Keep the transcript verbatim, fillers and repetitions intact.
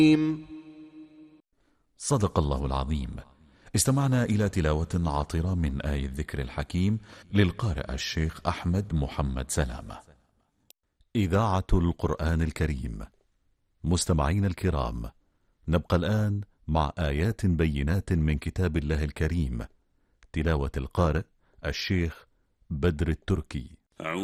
صدق الله العظيم. استمعنا إلى تلاوة عاطرة من آية الذكر الحكيم للقارئ الشيخ أحمد محمد سلامة. إذاعة القرآن الكريم. مستمعين الكرام، نبقى الآن مع آيات بينات من كتاب الله الكريم، تلاوة القارئ الشيخ بدر التركي.